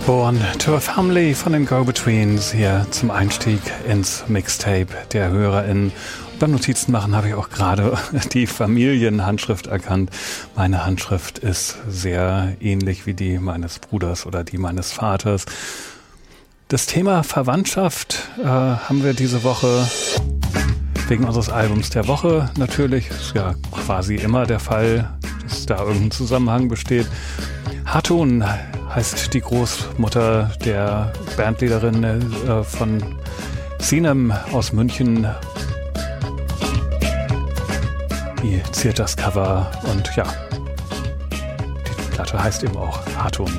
Born to a Family von den Go-Betweens hier zum Einstieg ins Mixtape der HörerInnen. Beim Notizen machen habe ich auch gerade die Familienhandschrift erkannt. Meine Handschrift ist sehr ähnlich wie die meines Bruders oder die meines Vaters. Das Thema Verwandtschaft haben wir diese Woche wegen unseres Albums der Woche natürlich. Ist ja quasi immer der Fall, dass da irgendein Zusammenhang besteht. Hatun heißt die Großmutter der Bandleaderin von Sinem aus München. Die ziert das Cover und ja, die Platte heißt eben auch Hatun.